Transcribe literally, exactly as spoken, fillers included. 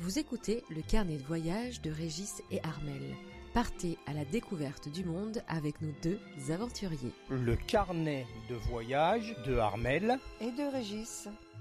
Vous écoutez le carnet de voyage de Régis et Armelle. Partez à la découverte du monde avec nos deux aventuriers. Le carnet de voyage de Armelle et de Régis.